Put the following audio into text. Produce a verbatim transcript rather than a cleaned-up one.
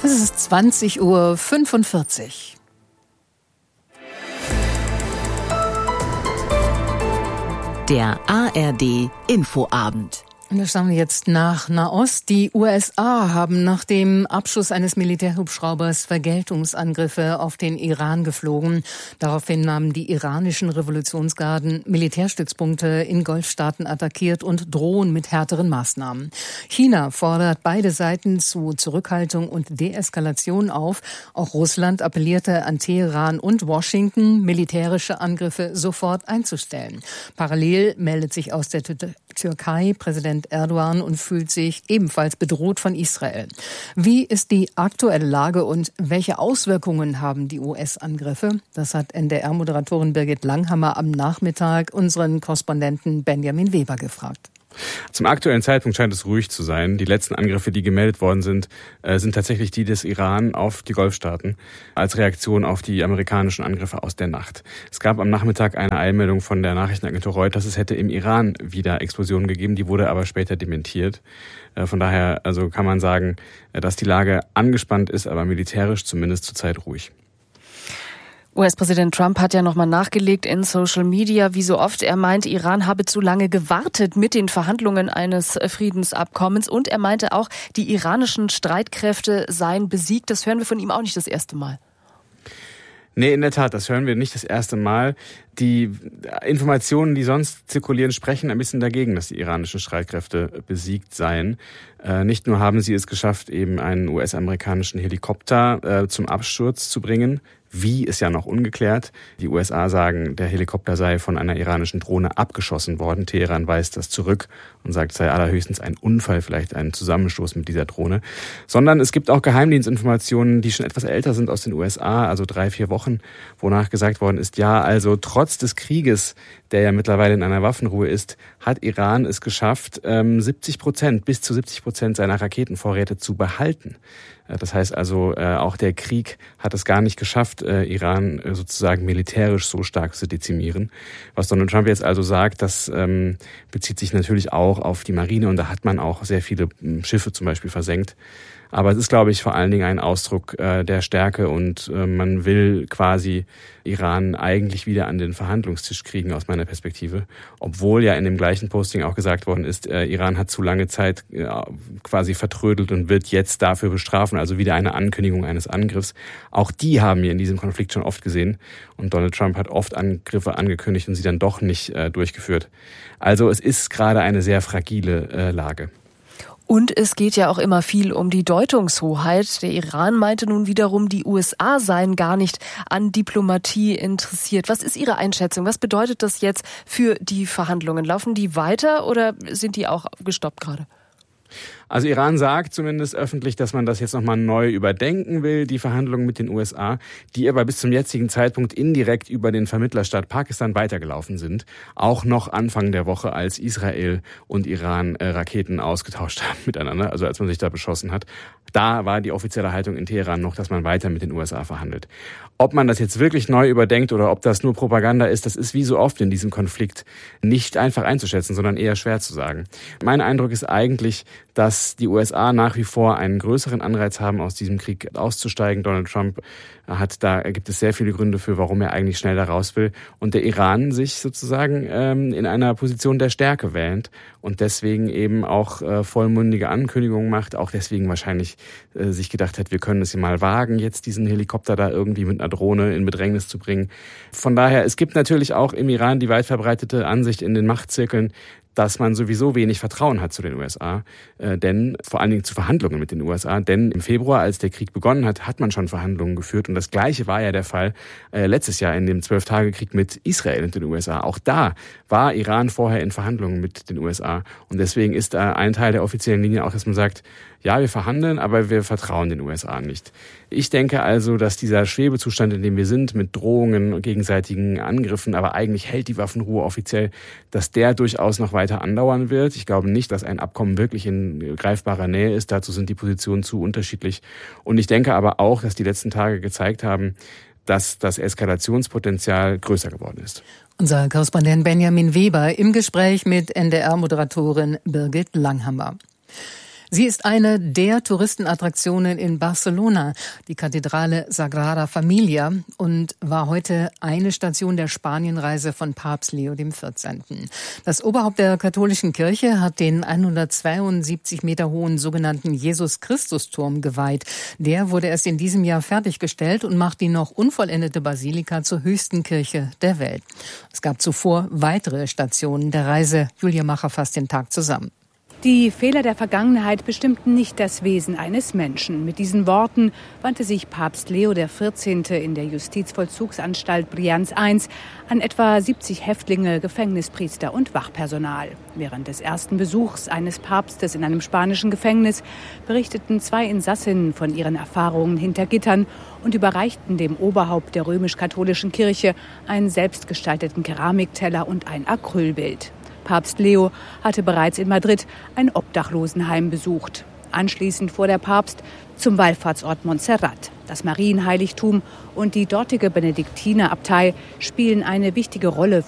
Es ist zwanzig Uhr fünfundvierzig. Der A R D Infoabend. Wir schauen jetzt nach Nahost. Die U S A haben nach dem Abschuss eines Militärhubschraubers Vergeltungsangriffe auf den Iran geflogen. Daraufhin haben die iranischen Revolutionsgarden Militärstützpunkte in Golfstaaten attackiert und drohen mit härteren Maßnahmen. China fordert beide Seiten zu Zurückhaltung und Deeskalation auf. Auch Russland appellierte an Teheran und Washington, militärische Angriffe sofort einzustellen. Parallel meldet sich aus der Türkei Präsident Erdogan und fühlt sich ebenfalls bedroht von Israel. Wie ist die aktuelle Lage und welche Auswirkungen haben die U S-Angriffe? Das hat N D R-Moderatorin Birgit Langhammer am Nachmittag unseren Korrespondenten Benjamin Weber gefragt. Zum aktuellen Zeitpunkt scheint es ruhig zu sein. Die letzten Angriffe, die gemeldet worden sind, sind tatsächlich die des Iran auf die Golfstaaten als Reaktion auf die amerikanischen Angriffe aus der Nacht. Es gab am Nachmittag eine Eilmeldung von der Nachrichtenagentur Reuters, es hätte im Iran wieder Explosionen gegeben, die wurde aber später dementiert. Von daher also kann man sagen, dass die Lage angespannt ist, aber militärisch zumindest zurzeit ruhig. U S-Präsident Trump hat ja nochmal nachgelegt in Social Media, wie so oft. Er meint, Iran habe zu lange gewartet mit den Verhandlungen eines Friedensabkommens. Und er meinte auch, die iranischen Streitkräfte seien besiegt. Das hören wir von ihm auch nicht das erste Mal. Nee, in der Tat, das hören wir nicht das erste Mal. Die Informationen, die sonst zirkulieren, sprechen ein bisschen dagegen, dass die iranischen Streitkräfte besiegt seien. Äh, nicht nur haben sie es geschafft, eben einen U S-amerikanischen Helikopter äh, zum Absturz zu bringen. Wie, ist ja noch ungeklärt. Die U S A sagen, der Helikopter sei von einer iranischen Drohne abgeschossen worden. Teheran weist das zurück und sagt, es sei allerhöchstens ein Unfall, vielleicht ein Zusammenstoß mit dieser Drohne. Sondern es gibt auch Geheimdienstinformationen, die schon etwas älter sind aus den U S A, also drei, vier Wochen, wonach gesagt worden ist, ja, also trotz des Krieges, der ja mittlerweile in einer Waffenruhe ist, hat Iran es geschafft, siebzig Prozent, bis zu siebzig Prozent seiner Raketenvorräte zu behalten. Das heißt also, auch der Krieg hat es gar nicht geschafft, Iran sozusagen militärisch so stark zu dezimieren. Was Donald Trump jetzt also sagt, das ähm, bezieht sich natürlich auch auf die Marine und da hat man auch sehr viele Schiffe zum Beispiel versenkt. Aber es ist, glaube ich, vor allen Dingen ein Ausdruck äh, der Stärke und äh, man will quasi Iran eigentlich wieder an den Verhandlungstisch kriegen aus meiner Perspektive. Obwohl ja in dem gleichen Posting auch gesagt worden ist, äh, Iran hat zu lange Zeit äh, quasi vertrödelt und wird jetzt dafür bestrafen, also wieder eine Ankündigung eines Angriffs. Auch die haben wir in diesem Konflikt schon oft gesehen und Donald Trump hat oft Angriffe angekündigt und sie dann doch nicht äh, durchgeführt. Also es ist gerade eine sehr fragile äh, Lage. Und es geht ja auch immer viel um die Deutungshoheit. Der Iran meinte nun wiederum, die U S A seien gar nicht an Diplomatie interessiert. Was ist Ihre Einschätzung? Was bedeutet das jetzt für die Verhandlungen? Laufen die weiter oder sind die auch gestoppt gerade? Also Iran sagt zumindest öffentlich, dass man das jetzt nochmal neu überdenken will, die Verhandlungen mit den U S A, die aber bis zum jetzigen Zeitpunkt indirekt über den Vermittlerstaat Pakistan weitergelaufen sind. Auch noch Anfang der Woche, als Israel und Iran äh, Raketen ausgetauscht haben miteinander, also als man sich da beschossen hat. Da war die offizielle Haltung in Teheran noch, dass man weiter mit den U S A verhandelt. Ob man das jetzt wirklich neu überdenkt oder ob das nur Propaganda ist, das ist wie so oft in diesem Konflikt nicht einfach einzuschätzen, sondern eher schwer zu sagen. Mein Eindruck ist eigentlich, dass die U S A nach wie vor einen größeren Anreiz haben, aus diesem Krieg auszusteigen. Donald Trump hat da, gibt es sehr viele Gründe für, warum er eigentlich schnell da raus will. Und der Iran sich sozusagen ähm, in einer Position der Stärke wähnt und deswegen eben auch äh, vollmundige Ankündigungen macht, auch deswegen wahrscheinlich äh, sich gedacht hat, wir können es ja mal wagen, jetzt diesen Helikopter da irgendwie mit einer Drohne in Bedrängnis zu bringen. Von daher, es gibt natürlich auch im Iran die weit verbreitete Ansicht in den Machtzirkeln, dass man sowieso wenig Vertrauen hat zu den U S A, äh, denn vor allen Dingen zu Verhandlungen mit den U S A, denn im Februar, als der Krieg begonnen hat, hat man schon Verhandlungen geführt und das Gleiche war ja der Fall äh, letztes Jahr in dem Zwölf-Tage-Krieg mit Israel und den U S A. Auch da war Iran vorher in Verhandlungen mit den U S A und deswegen ist da ein Teil der offiziellen Linie auch, dass man sagt, ja, wir verhandeln, aber wir vertrauen den U S A nicht. Ich denke also, dass dieser Schwebezustand, in dem wir sind, mit Drohungen und gegenseitigen Angriffen, aber eigentlich hält die Waffenruhe offiziell, dass der durchaus noch weiter andauern wird. Ich glaube nicht, dass ein Abkommen wirklich in greifbarer Nähe ist. Dazu sind die Positionen zu unterschiedlich. Und ich denke aber auch, dass die letzten Tage gezeigt haben, dass das Eskalationspotenzial größer geworden ist. Unser Korrespondent Benjamin Weber im Gespräch mit N D R-Moderatorin Birgit Langhammer. Sie ist eine der Touristenattraktionen in Barcelona, die Kathedrale Sagrada Familia, und war heute eine Station der Spanienreise von Papst Leo der vierzehnten. Das Oberhaupt der katholischen Kirche hat den hundertzweiundsiebzig Meter hohen sogenannten Jesus-Christus-Turm geweiht. Der wurde erst in diesem Jahr fertiggestellt und macht die noch unvollendete Basilika zur höchsten Kirche der Welt. Es gab zuvor weitere Stationen der Reise. Julia Macher fasst den Tag zusammen. Die Fehler der Vergangenheit bestimmten nicht das Wesen eines Menschen. Mit diesen Worten wandte sich Papst Leo der vierzehnte in der Justizvollzugsanstalt Brianz eins an etwa siebzig Häftlinge, Gefängnispriester und Wachpersonal. Während des ersten Besuchs eines Papstes in einem spanischen Gefängnis berichteten zwei Insassinnen von ihren Erfahrungen hinter Gittern und überreichten dem Oberhaupt der römisch-katholischen Kirche einen selbstgestalteten Keramikteller und ein Acrylbild. Papst Leo hatte bereits in Madrid ein Obdachlosenheim besucht. Anschließend fuhr der Papst zum Wallfahrtsort Montserrat. Das Marienheiligtum und die dortige Benediktinerabtei spielen eine wichtige Rolle